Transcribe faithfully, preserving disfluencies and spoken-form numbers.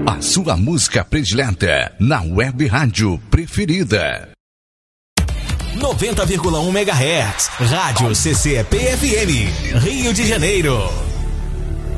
A sua música predileta na web rádio preferida. noventa vírgula um megahertz, Rádio C C P F M, Rio de Janeiro.